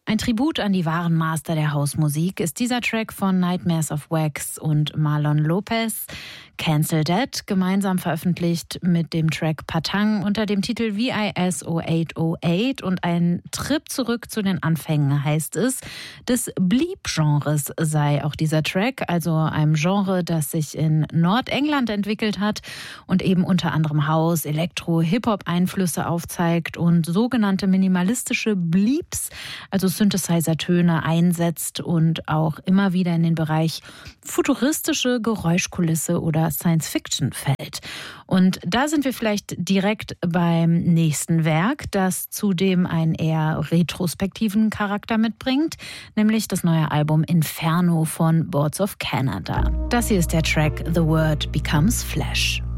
Ein Tribut an die wahren Master der Hausmusik ist dieser Track von Nightmares of Wax und Marlon Lopez, Cancel That, gemeinsam veröffentlicht mit dem Track Patang unter dem Titel VIS 0808 und ein Trip zurück zu den Anfängen, heißt es, des Bleep-Genres sei auch dieser Track, also einem Genre, das sich in Nordengland entwickelt hat und eben unter anderem House-, Elektro-, Hip-Hop-Einflüsse aufzeigt und sogenannte minimalistische Bleeps, also Synthesizer-Töne einsetzt und auch immer wieder in den Bereich futuristische Geräuschkulisse oder Science-Fiction fällt. Und da sind wir vielleicht direkt beim nächsten Werk, das zudem einen eher retrospektiven Charakter mitbringt, nämlich das neue Album Inferno von Boards of Canada. Das hier ist der Track The Word Becomes Flesh.